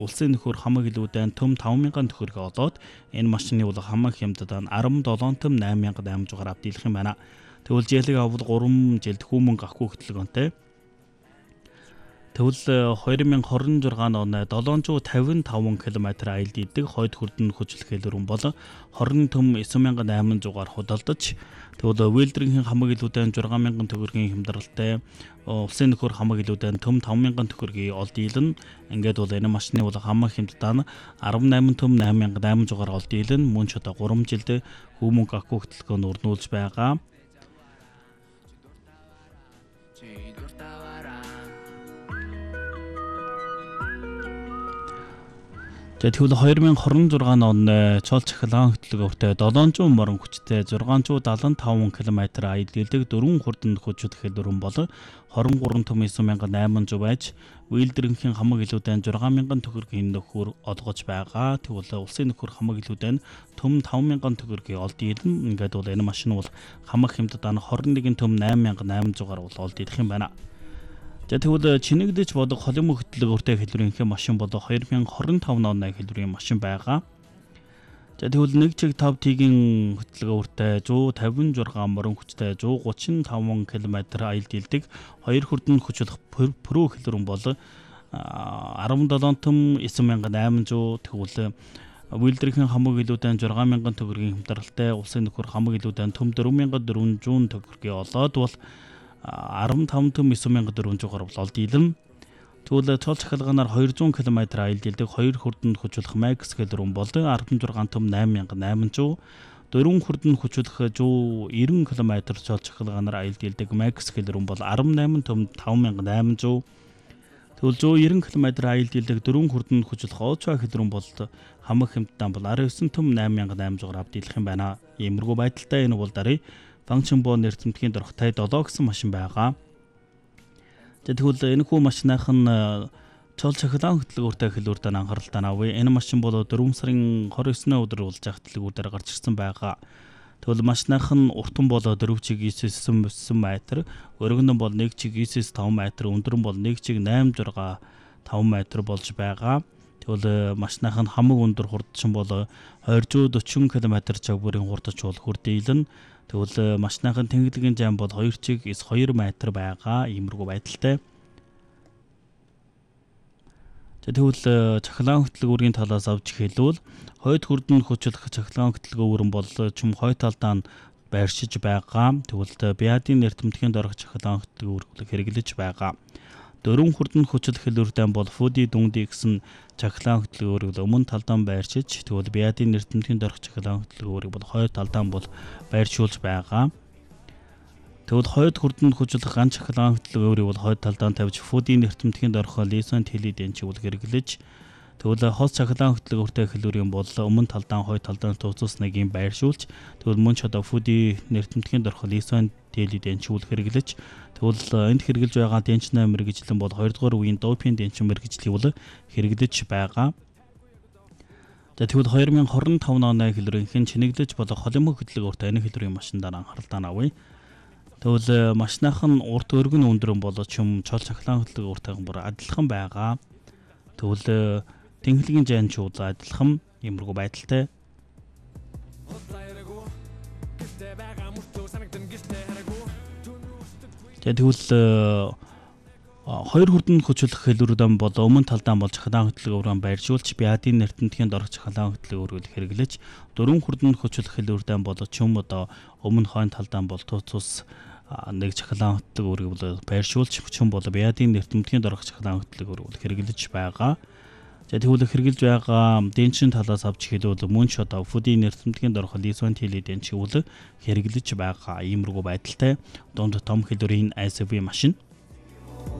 улсын нөхөр хамаг илүүдэн төм 5,000 төгрөг олоод энэ машины бол хамаг хямдад 17 төм 8,800-аар авдийлах юм байна. Тэгвэл жийлэг авал 3 жилд хүмүүн гахгүй хөтөлгөөнтэй. Тэгвэл 2026 он 755 км аялал идэг хойд хүрдэн хүчлэх хэлбэрэн бол 20 төм 9,800-аар худалдаж тэгвэл Уилдрийн хамаг илүүдэн 6,000 төгрөгийн хямдралтай улсын нөхөр хамаг илүүдэн төм 5,000 төгрөгийг олд ийлэн ингээд бол энэ машины бол хамаг хямдтаа 18 төм 8,800-аар олд ийлэн мөн ч одоо 3 жилд хүмүүн гахгүй хөтөлгөөнд өрнүүлж байгаа. Тэгвэл 2026 он цол цахилгаан хөтөлбөртэй 700 морин хүчтэй 675 км аялал идэг 4 хурдан хүчтэй хэлбэрэн бол 23 төм 9,800 байж Уилдрийн хамаг илүүдэн 6,000 төгрөгийн нөхөр олгож байгаа. Тэгвэл улсын нөхөр хамаг илүүдэн төм 5,000 төгрөгийг олд ийлэн ингээд бол энэ машин бол хамаг хямдад 21 төм 8,800-аар бол олд идэх юм байна. Тэгвэл чинэгдэж бодох холимог хөтөлбөртэй хэлбэрийн машин бол 2025 оны хэлбэрийн машин байгаа. Тэгвэл 1 чиг 5 тигийн хөтөлбөртэй 156 морин хүчтэй 135 км аялал идэг 2 хурдан хүчлэх Pro хэлбэрэн бол 17 төм 9,800 тэгвэл Уилдрийн хамаг илүүдэн 6,000 төгрөгийн хямдралтай улсын нөхөр хамаг илүүдэн төм 4,400 төгрөгийг олоод бол 15 төм 9,400-аар олд ийлэн. Тэгвэл цол цахилгаанаар 200 км аялал идэг 2 хурдан хүчлэх Max хэлбэрэн бол 16 төм 8,800 4 хурдан хүчлэх 190 км цол цахилгаанаар аялал идэг Max хэлбэрэн бол 18 төм 5,800 тэгвэл 190 км аялал идэг 4 хурдан хүчлэх Ultra хэлбэрэн бол хамаг хямдтаа бол 19 төм 8,800-аар авдийлах юм байна. Иймэрхүү байдалтай энэ бол дарыг Function Bone нэртэмтгийн дөрхтэй 7 гэсэн машин байгаа. Тэгвэл энэ хүү машиных нь цол цахилгаан хөтөлбөртэй хэлбэртээ анхааралтай авъя. Энэ машин бол 4 сарын 29-ны өдөр болж захидлгуудаар гарч ирсэн байгаа. Тэгвэл машиных нь уртан бол 4 чиг 9.9 м, өргөн бол 1 чиг 9.5 м, өндөр нь бол 1 чиг 8.6 5 м болж байгаа. Тэгвэл машиных нь хамаг өндөр хурдчин бол 240 км/цаг бүрийн хурдч бол хүрдэйлэн. Тэгвэл машиных нь тэнхлэгийн зам бол 2 чиг 2 м байгаа. Иймэрхүү байдалтай. Тэгвэл цахилгаан хөтөлбөрийн талаас авч хэлвэл хойд хүрдэн хүчлэх цахилгаан хөтөлбөр бол чим хойд талдаа нь байршиж байгаа. Тэгвэл биадын нэртэмтгийн дөрөх цахилгаан хөтөлбөр хэрэглэж байгаа. 4 хурдан хүчлэх хэлбэртэй бол Foodie дүнди гэсэн цахилгаан хөтөлбөрийг өмнө талдаа байршиж тэгвэл биадын нэртэмтгийн дөрөх цахилгаан хөтөлбөрийг бол хойд талдаа бол байршуулж байгаа. Тэгвэл хойд хурдан хүчлэх ганц цахилгаан хөтөлбөрийг бол хойд талдаа тавьж Foodie нэртэмтгийн дөрөх лисэн теледэн чивэл хэрэглэж тэгвэл хос цахилгаан хөтөлбөртэй хэлбэрийн бол өмнө талдаа хойд талдаа тууцуулсныг юм байршуулж тэгвэл мөн ч одоо Foodie нэртэмтгийн дөрөх лисэн теледэн чивэл хэрэглэж тэгвэл энд хэрэгжилж байгаа денчнэ мэргэжлэн бол 2 дугаар үеийн допинг денчин мэргэжлийг бол хэрэглэж байгаа. Тэгвэл 2025 оны хэлбэрийн чинэгдэж болох холимог хөтөлбөртэй энэ хэлбэрийн машиндаа анхааралтай авъя. Тэгвэл машиных нь урт өргөн өндрөн болооч юм цол цахилгаан хөтөлбөртэйг бүр адилхан байгаа. Тэгвэл тэнхлэгийн зайч бол адилхан иймэрхүү байдалтай. Тэгвэл 2 хурдан хүчлэх хэлбэрүүдэн бол өмнө талдаа бол цахилгаан хөтөлбөрөөр байршуулж биадын нэртэмтгийн дөрөх цахилгаан хөтөлбөрөөр хэрэглэж 4 хурдан хүчлэх хэлбэрүүдэн бол чим одоо өмнө хойно талдаа бол тууцус нэг цахилгаан хөтөлбөрийг бол байршуулж чим бол биадын нэртэмтгийн дөрөх цахилгаан хөтөлбөрөөр хэрэглэж байгаа. Тэгвэл хэрэглэж байгаа денчин талаас авч хэлвэл мөн ч одоо Foodie нэртэмтгийн дөрөх лисэн теледэн чивэл хэрэглэж байгаа иймэрхүү байдалтай дунд том хэлбэрийн SUV машин.